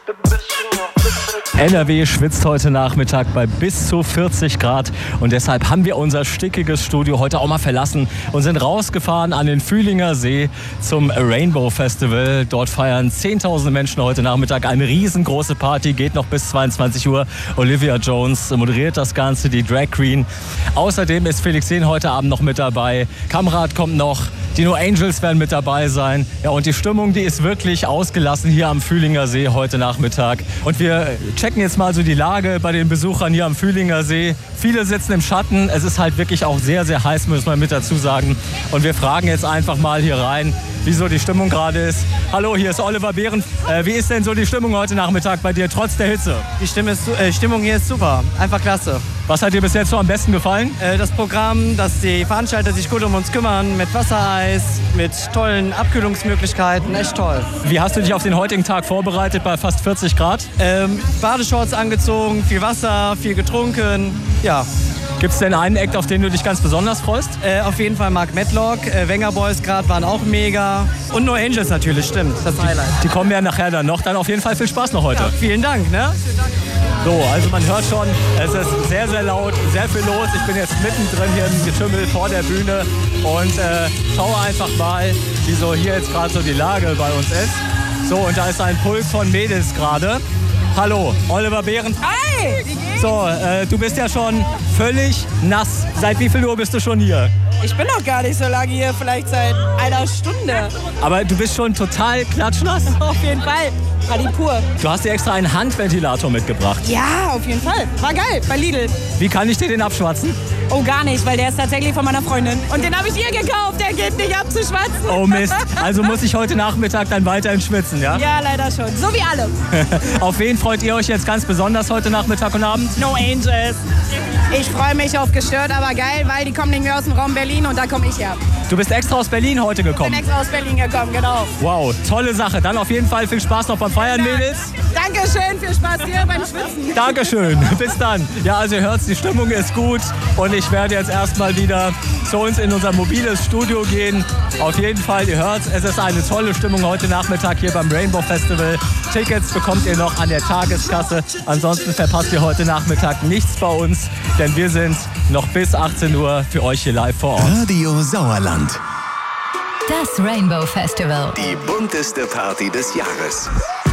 NRW schwitzt heute Nachmittag bei bis zu 40 Grad und deshalb haben wir unser stickiges Studio heute auch mal verlassen und sind rausgefahren an den Fühlinger See zum Rainbow Festival. Dort feiern 10.000 Menschen heute Nachmittag eine riesengroße Party, geht noch bis 22 Uhr. Olivia Jones moderiert das Ganze, die Drag Queen. Außerdem ist Felix Jähn heute Abend noch mit dabei. Kamrat kommt noch. Die No Angels werden mit dabei sein. Ja, und die Stimmung, die ist wirklich ausgelassen hier am Fühlinger See heute Nachmittag. Und wir checken jetzt mal so die Lage bei den Besuchern hier am Fühlinger See. Viele sitzen im Schatten. Es ist halt wirklich auch sehr, sehr heiß, muss man mit dazu sagen. Und wir fragen jetzt einfach mal hier rein, wie so die Stimmung gerade ist. Hallo, hier ist Oliver Behrens. Wie ist denn so die Stimmung heute Nachmittag bei dir, trotz der Hitze? Die Stimmung hier ist super, einfach klasse. Was hat dir bis jetzt so am besten gefallen? Das Programm, dass die Veranstalter sich gut um uns kümmern, mit Wassereis, mit tollen Abkühlungsmöglichkeiten, echt toll. Wie hast du dich auf den heutigen Tag vorbereitet bei fast 40 Grad? Badeshorts angezogen, viel Wasser, viel getrunken, ja. Gibt es denn einen Act, auf den du dich ganz besonders freust? Auf jeden Fall Mark Medlock, Wenger Boys gerade waren auch mega. Und No Angels natürlich, stimmt, das Highlight. Die kommen ja nachher dann noch. Dann auf jeden Fall viel Spaß noch heute. Ja, vielen Dank. Ne? So, also man hört schon, es ist sehr, sehr laut, sehr viel los. Ich bin jetzt mittendrin hier im Getümmel vor der Bühne und schaue einfach mal, wie so hier jetzt gerade so die Lage bei uns ist. So, und da ist ein Pulk von Mädels gerade. Hallo, Oliver Behrens. Hi! So, du bist ja schon völlig nass. Seit wie viel Uhr bist du schon hier? Ich bin noch gar nicht so lange hier, vielleicht seit einer Stunde. Aber du bist schon total klatschnass? Auf jeden Fall, Party pur. Du hast dir extra einen Handventilator mitgebracht. Ja, auf jeden Fall. War geil, bei Lidl. Wie kann ich dir den abschwatzen? Oh, gar nicht, weil der ist tatsächlich von meiner Freundin. Und den habe ich ihr gekauft, der geht nicht abzuschwatzen. Oh Mist, also muss ich heute Nachmittag dann weiterhin schwitzen, ja? Ja, leider schon, so wie alle. Auf wen freut ihr euch jetzt ganz besonders heute Nachmittag und Abend? No Angels. Ich freue mich auf Gestört, aber geil, weil die kommen nicht mehr aus dem Raum Berlin und da komme ich her. Du bist extra aus Berlin heute gekommen? Ich bin extra aus Berlin gekommen, genau. Wow, tolle Sache. Dann auf jeden Fall viel Spaß noch beim Feiern, Mädels. Dankeschön, viel Spaß hier beim Schwitzen. Dankeschön, bis dann. Ja, also ihr hört, die Stimmung ist gut und ich werde jetzt erstmal wieder zu uns in unser mobiles Studio gehen. Auf jeden Fall, ihr hört, es ist eine tolle Stimmung heute Nachmittag hier beim Rainbow Festival. Tickets bekommt ihr noch an der Tageskasse. Ansonsten verpasst ihr heute Nachmittag nichts bei uns, denn wir sind noch bis 18 Uhr für euch hier live vor Ort. Radio Sauerland. Das Rainbow Festival. Die bunteste Party des Jahres.